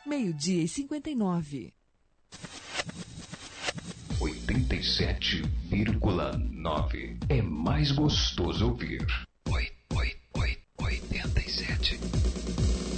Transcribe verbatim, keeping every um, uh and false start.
Meio-dia e cinquenta e nove. oitenta e sete vírgula nove. É mais gostoso ouvir.